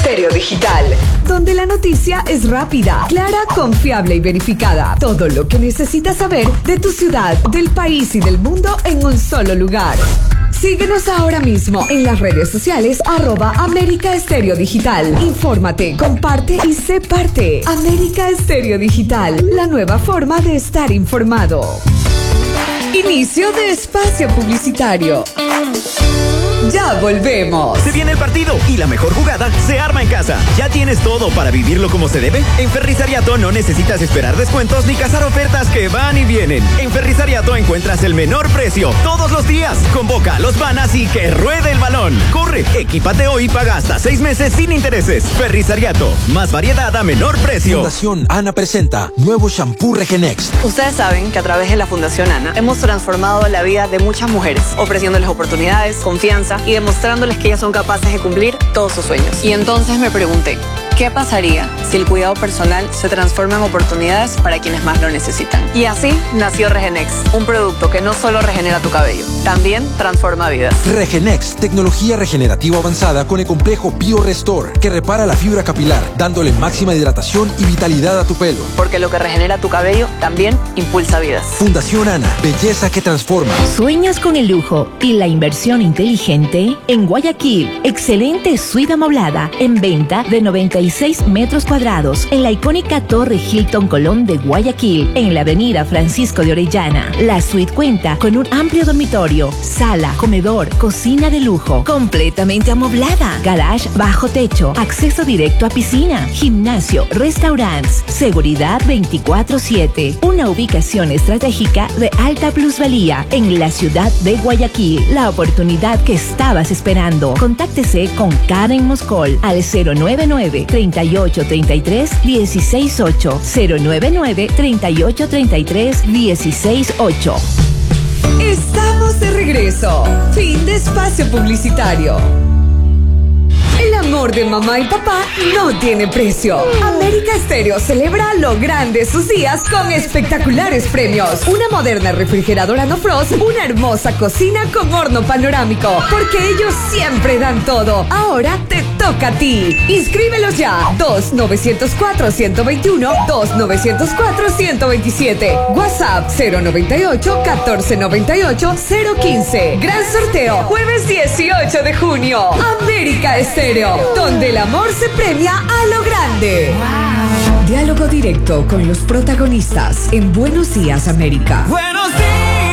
Estéreo Digital, donde la noticia es rápida, clara, confiable y verificada. Todo lo que necesitas saber de tu ciudad, del país y del mundo en un solo lugar. Síguenos ahora mismo en las redes sociales @América Estéreo Digital. Infórmate, comparte y sé parte. América Estéreo Digital, la nueva forma de estar informado. Inicio de espacio publicitario. Ya volvemos. Se viene el partido y la mejor jugada se arma en casa. ¿Ya tienes todo para vivirlo como se debe? En Ferrizariato no necesitas esperar descuentos ni cazar ofertas que van y vienen. En Ferrizariato encuentras el menor precio todos los días. Convoca a los panas y que ruede el balón. Corre, equípate hoy y paga hasta 6 meses sin intereses. Ferrizariato, más variedad a menor precio. Fundación Ana presenta nuevo shampoo Regenex. Ustedes saben que a través de la Fundación Ana hemos transformado la vida de muchas mujeres, ofreciéndoles oportunidades, confianza y demostrándoles que ellas son capaces de cumplir todos sus sueños. Y entonces me pregunté, ¿qué pasaría si el cuidado personal se transforma en oportunidades para quienes más lo necesitan? Y así nació Regenex, un producto que no solo regenera tu cabello, también transforma vidas. Regenex, tecnología regenerativa avanzada con el complejo BioRestore, que repara la fibra capilar, dándole máxima hidratación y vitalidad a tu pelo. Porque lo que regenera tu cabello también impulsa vidas. Fundación Ana, belleza que transforma. ¿Sueñas con el lujo y la inversión inteligente? En Guayaquil, excelente suite amoblada en venta de 96 metros cuadrados en la icónica Torre Hilton Colón de Guayaquil, en la avenida Francisco de Orellana. La suite cuenta con un amplio dormitorio, sala, comedor, cocina de lujo, completamente amoblada, garage bajo techo, acceso directo a piscina, gimnasio, restaurantes, seguridad 24/7. Una ubicación estratégica de alta plusvalía en la ciudad de Guayaquil. La oportunidad que estabas esperando. Contáctese con Karen Moscol al 099-3833-168. 099-3833-168. Estamos de regreso. Fin de espacio publicitario. El amor de mamá y papá no tiene precio. América Estéreo celebra lo grande sus días con espectaculares premios. Una moderna refrigeradora no frost, una hermosa cocina con horno panorámico. Porque ellos siempre dan todo. Ahora te toca a ti. Inscríbelos ya. 2-904-121, 2-904-127. WhatsApp 098-1498-015. Gran sorteo, jueves 18 de junio. América Estéreo, donde el amor se premia a lo grande. Wow. Diálogo directo con los protagonistas en Buenos Días, América. Buenos días,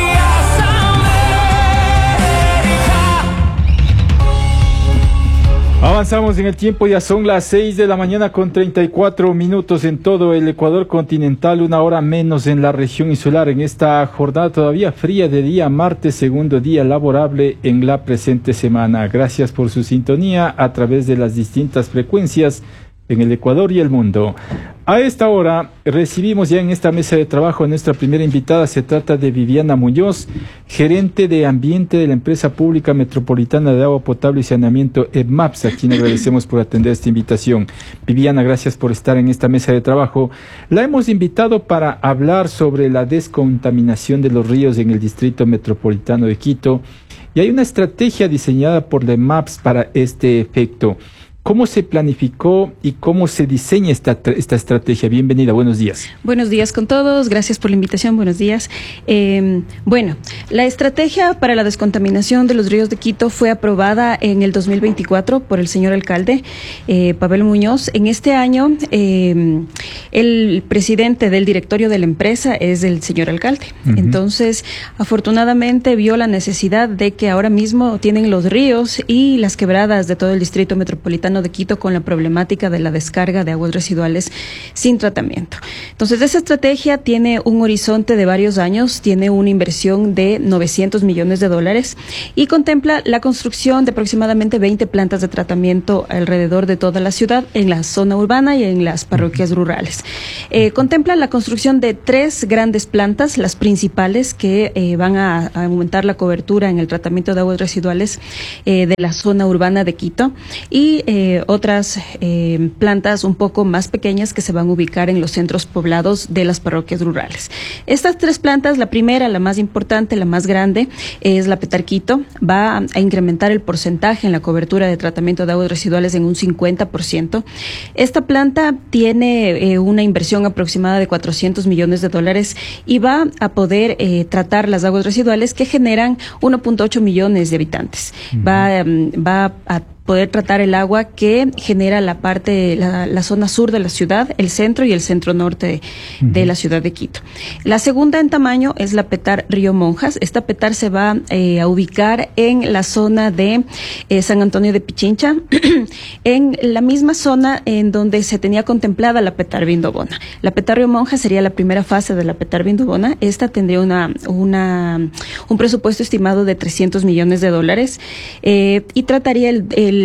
América. Avanzamos en el tiempo, ya son las 6 de la mañana con 34 minutos en todo el Ecuador continental, 1 hora menos en la región insular. En esta jornada todavía fría de día martes, segundo día laborable en la presente semana. Gracias por su sintonía a través de las distintas frecuencias en el Ecuador y el mundo. A esta hora recibimos ya en esta mesa de trabajo a nuestra primera invitada. Se trata de Viviana Muñoz, gerente de ambiente de la empresa pública metropolitana de agua potable y saneamiento EMAPS, a quien agradecemos por atender esta invitación. Viviana, gracias por estar en esta mesa de trabajo. La hemos invitado para hablar sobre la descontaminación de los ríos en el distrito metropolitano de Quito, y hay una estrategia diseñada por la EMAPS para este efecto. ¿Cómo se planificó y cómo se diseña esta estrategia? Bienvenida, buenos días. Buenos días con todos, gracias por la invitación, buenos días. Bueno, la estrategia para la descontaminación de los ríos de Quito fue aprobada en el 2024 por el señor alcalde Pavel Muñoz. En este año, el presidente del directorio de la empresa es el señor alcalde. Entonces, afortunadamente vio la necesidad de que ahora mismo tienen los ríos y las quebradas de todo el distrito metropolitano de Quito con la problemática de la descarga de aguas residuales sin tratamiento. Entonces, esa estrategia tiene un horizonte de varios años, tiene una inversión de $900 millones y contempla la construcción de aproximadamente 20 plantas de tratamiento alrededor de toda la ciudad, en la zona urbana y en las parroquias rurales. Contempla la construcción de 3 grandes plantas, las principales que van a aumentar la cobertura en el tratamiento de aguas residuales de la zona urbana de Quito, y otras plantas un poco más pequeñas que se van a ubicar en los centros poblados de las parroquias rurales. Estas 3 plantas, la primera, la más importante, la más grande, es la Petarquito. Va a incrementar el porcentaje en la cobertura de tratamiento de aguas residuales en un 50%. Esta planta tiene una inversión aproximada de $400 millones y va a poder tratar las aguas residuales que generan 1.8 millones de habitantes. Va a poder tratar el agua que genera la zona sur de la ciudad, el centro y el centro norte de la ciudad de Quito. La segunda en tamaño es la Petar Río Monjas. Esta Petar se va a ubicar en la zona de San Antonio de Pichincha, en la misma zona en donde se tenía contemplada la Petar Vindobona. La Petar Río Monjas sería la primera fase de la Petar Vindobona. Esta tendría un presupuesto estimado de $300 millones y trataría el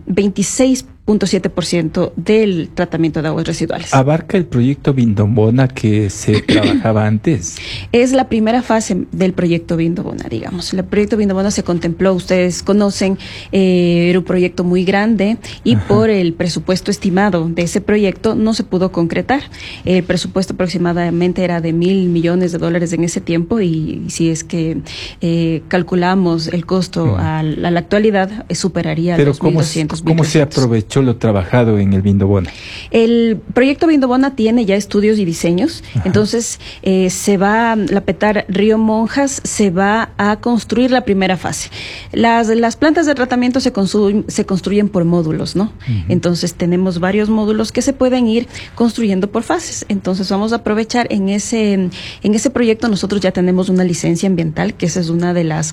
26.7% del tratamiento de aguas residuales. ¿Abarca el proyecto Vindobona que se trabajaba antes? Es la primera fase del proyecto Vindobona, digamos. El proyecto Vindobona se contempló, ustedes conocen, era un proyecto muy grande y por el presupuesto estimado de ese proyecto no se pudo concretar. El presupuesto aproximadamente era de $1.000 millones en ese tiempo y si es que calculamos el costo a la actualidad, superaría los 1.200 ¿Cómo se aprovechó lo trabajado en el Vindobona? El proyecto Vindobona tiene ya estudios y diseños, entonces la Petar Río Monjas se va a construir la primera fase. Las plantas de tratamiento se construyen por módulos, ¿no? Entonces tenemos varios módulos que se pueden ir construyendo por fases. Entonces vamos a aprovechar en ese proyecto. Nosotros ya tenemos una licencia ambiental, que esa es una de las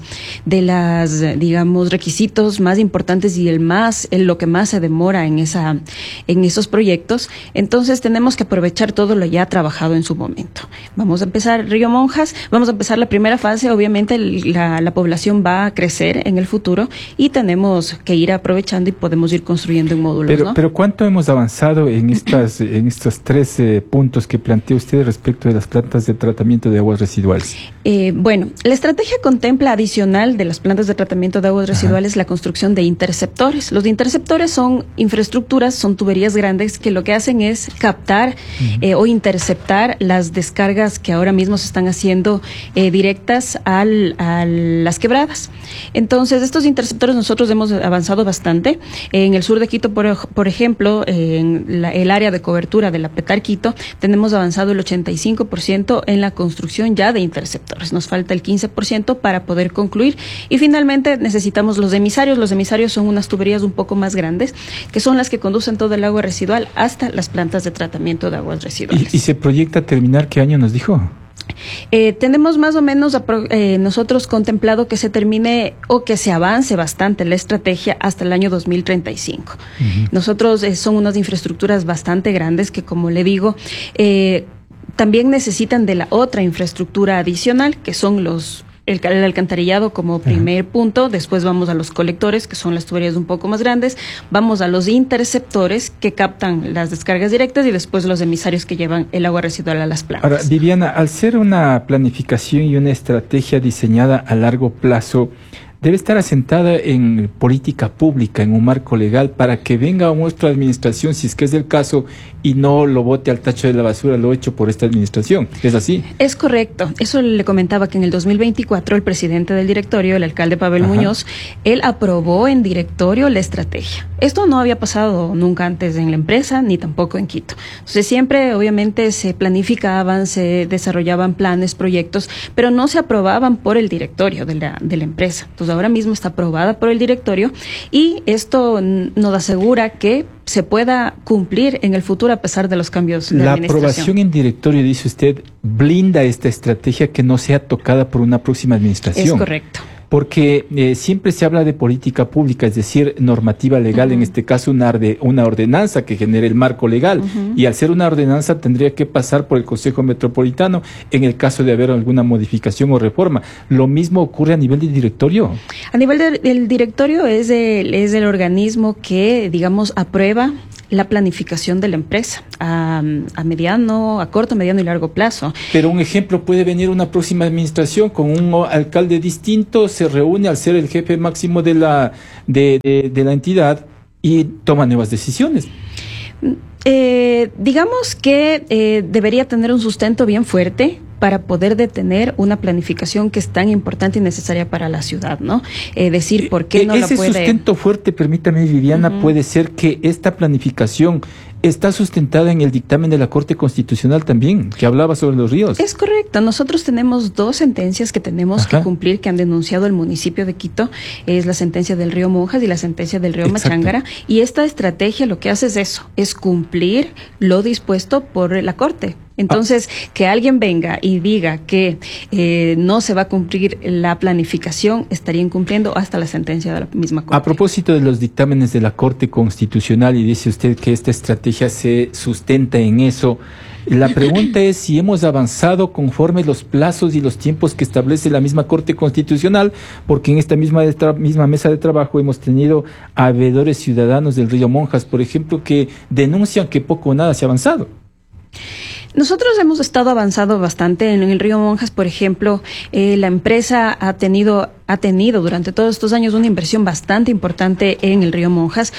digamos requisitos más importantes y lo que más se demora en esos proyectos. Entonces tenemos que aprovechar todo lo ya trabajado en su momento. Vamos a empezar Río Monjas, vamos a empezar la primera fase. Obviamente la población va a crecer en el futuro y tenemos que ir aprovechando y podemos ir construyendo en módulos. Pero ¿cuánto hemos avanzado en estos 13 puntos que plantea usted respecto de las plantas de tratamiento de aguas residuales? Bueno, la estrategia contempla adicional de las plantas de tratamiento de aguas residuales la construcción de interceptores. Los interceptores son infraestructuras, son tuberías grandes que lo que hacen es captar o interceptar las descargas que ahora mismo se están haciendo directas a las quebradas. Entonces, estos interceptores nosotros hemos avanzado bastante. En el sur de Quito, por ejemplo, en el área de cobertura de la Petar Quito, tenemos avanzado el 85% en la construcción ya de interceptores. Nos falta el 15% para poder concluir y finalmente necesitamos los emisarios. Los emisarios son unas tuberías un poco más grandes, que son las que conducen todo el agua residual hasta las plantas de tratamiento de aguas residuales. ¿Y se proyecta terminar qué año nos dijo? Tenemos más o menos nosotros contemplado que se termine o que se avance bastante la estrategia hasta el año 2035. Nosotros son unas infraestructuras bastante grandes que, como le digo, también necesitan de la otra infraestructura adicional, que son el alcantarillado como primer punto. Después vamos a los colectores, que son las tuberías un poco más grandes, vamos a los interceptores que captan las descargas directas y después los emisarios que llevan el agua residual a las plantas. Ahora, Viviana, al ser una planificación y una estrategia diseñada a largo plazo, debe estar asentada en política pública, en un marco legal, para que venga a nuestra administración, si es que es el caso, y no lo bote al tacho de la basura lo hecho por esta administración. ¿Es así? Es correcto. Eso le comentaba que en el 2024 el presidente del directorio, el alcalde Pavel Muñoz, él aprobó en directorio la estrategia. Esto no había pasado nunca antes en la empresa, ni tampoco en Quito. Entonces siempre, obviamente, se planificaban, se desarrollaban planes, proyectos, pero no se aprobaban por el directorio de la empresa. Entonces ahora mismo está aprobada por el directorio y esto nos asegura que se pueda cumplir en el futuro a pesar de los cambios de administración. La aprobación en directorio, dice usted, blinda esta estrategia que no sea tocada por una próxima administración. Es correcto. Porque siempre se habla de política pública, es decir, normativa legal, en este caso una ordenanza que genere el marco legal, y al ser una ordenanza tendría que pasar por el Consejo Metropolitano en el caso de haber alguna modificación o reforma. ¿Lo mismo ocurre a nivel del directorio? A nivel del directorio es el organismo que, digamos, aprueba la planificación de la empresa a corto, mediano y largo plazo. Pero un ejemplo, puede venir una próxima administración con un alcalde distinto, se reúne al ser el jefe máximo de la entidad y toma nuevas decisiones. Digamos que debería tener un sustento bien fuerte para poder detener una planificación que es tan importante y necesaria para la ciudad, ¿no? Decir por qué no la puede... Ese sustento fuerte, permítame, Viviana, puede ser que esta planificación está sustentada en el dictamen de la Corte Constitucional también, que hablaba sobre los ríos. Es correcto. Nosotros tenemos 2 sentencias que tenemos que cumplir, que han denunciado el municipio de Quito. Es la sentencia del río Monjas y la sentencia del río Machángara. Y esta estrategia lo que hace es eso, es cumplir lo dispuesto por la Corte. Entonces, que alguien venga y diga que no se va a cumplir la planificación, estaría incumpliendo hasta la sentencia de la misma Corte. A propósito de los dictámenes de la Corte Constitucional, y dice usted que esta estrategia se sustenta en eso, la pregunta es si hemos avanzado conforme los plazos y los tiempos que establece la misma Corte Constitucional, porque en esta misma mesa de trabajo hemos tenido a veedores ciudadanos del río Monjas, por ejemplo, que denuncian que poco o nada se ha avanzado. Nosotros hemos estado avanzando bastante en el río Monjas, por ejemplo. La empresa ha tenido durante todos estos años una inversión bastante importante en el río Monjas.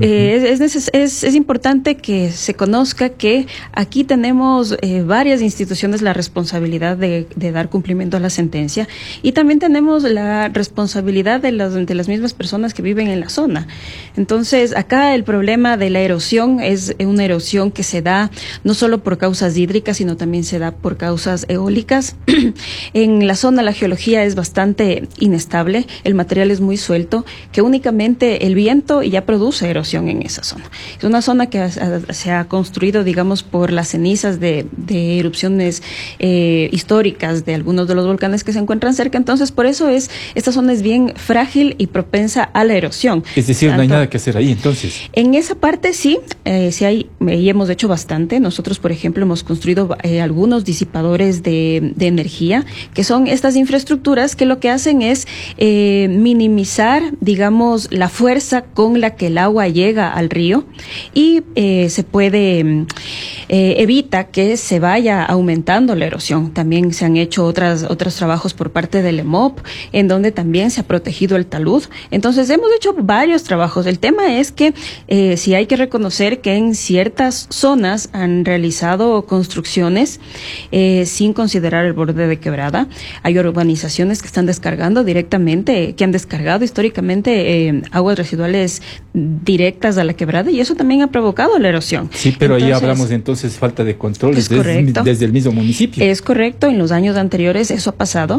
Es importante que se conozca que aquí tenemos varias instituciones la responsabilidad de dar cumplimiento a la sentencia, y también tenemos la responsabilidad de las mismas personas que viven en la zona. Entonces, acá el problema de la erosión es una erosión que se da no solo por causas hídricas, sino también se da por causas eólicas. En la zona la geología es bastante inestable, el material es muy suelto, que únicamente el viento ya produce erosión en esa zona. Es una zona que se ha construido, digamos, por las cenizas de erupciones históricas de algunos de los volcanes que se encuentran cerca. Entonces, por eso esta zona es bien frágil y propensa a la erosión. Es decir, no hay nada que hacer ahí, entonces. En esa parte sí hay, y hemos hecho bastante. Nosotros, por ejemplo, hemos construido algunos disipadores de energía, que son estas infraestructuras que lo que hacen es minimizar, digamos, la fuerza con la que el agua llega al río, y se puede evita que se vaya aumentando la erosión. También se han hecho otros trabajos por parte del EMOP, en donde también se ha protegido el talud. Entonces hemos hecho varios trabajos. El tema es que sí hay que reconocer que en ciertas zonas han realizado construcciones sin considerar el borde de quebrada. Hay urbanizaciones que están descargando directamente, que han descargado históricamente aguas residuales directas a la quebrada, y eso también ha provocado la erosión. Sí, pero ahí hablamos de entonces falta de control desde el mismo municipio. Es correcto. En los años anteriores eso ha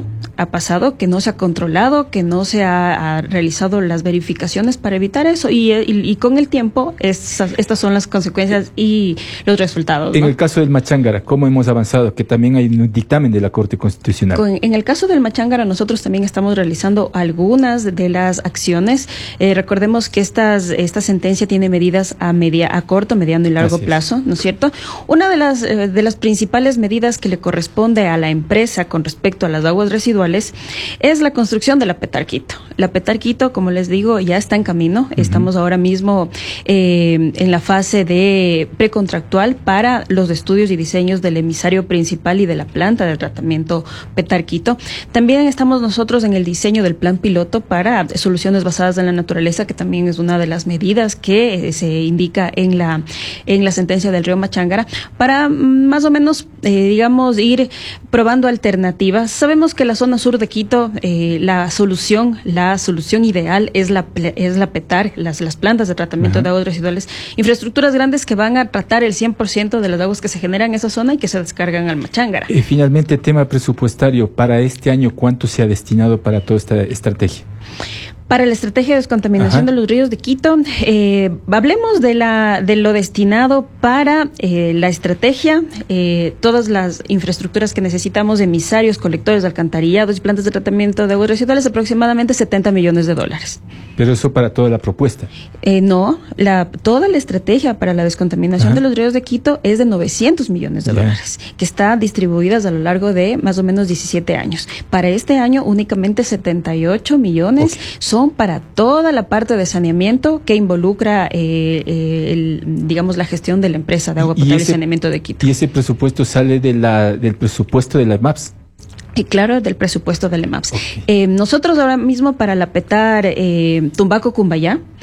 pasado que no se ha controlado, que no se ha realizado las verificaciones para evitar eso, y con el tiempo estas son las consecuencias y los resultados, ¿no? En el caso del Machángara, ¿cómo hemos avanzado? Que también hay un dictamen de la Corte Constitucional. En el caso del Machángara, nosotros también estamos realizando algunas de las acciones. Recordemos que esta sentencia tiene medidas a corto, mediano y largo plazo, ¿no es cierto? Una de las principales medidas que le corresponde a la empresa con respecto a las aguas residuales es la construcción de la Petar Quito. La Petar Quito, como les digo, ya está en camino. Estamos ahora mismo en la fase de precontractual para los estudios y diseños del emisario principal y de la planta de tratamiento Petar Quito. También estamos nosotros en el diseño del plan piloto para soluciones basadas en la naturaleza, que también es una de las medidas que se indica en la sentencia del río Machángara, para más o menos, digamos, ir probando alternativas. Sabemos que la zona sur de Quito, la solución ideal es la Petar, las plantas de tratamiento de aguas residuales, infraestructuras grandes que van a tratar el 100% de las aguas que se generan en esa zona y que se descargan al Machángara. Finalmente, tema presupuestario. Para este año, ¿cuánto se ha destinado para toda esta estrategia? Para la estrategia de descontaminación de los ríos de Quito, hablemos de lo destinado para la estrategia, todas las infraestructuras que necesitamos, emisarios, colectores, alcantarillados y plantas de tratamiento de aguas residuales, aproximadamente $70 millones. Pero eso para toda la propuesta. No, toda la estrategia para la descontaminación de los ríos de Quito es de $900 millones, que está distribuidas a lo largo de más o menos 17 años. Para este año únicamente 78 millones son para toda la parte de saneamiento que involucra, digamos, la gestión de la empresa de agua potable y saneamiento de Quito. ¿Y ese presupuesto sale del presupuesto de la MAPS? Y claro, del presupuesto del EMAPS. Nosotros ahora mismo para la Petar Tumbaco Cumbayá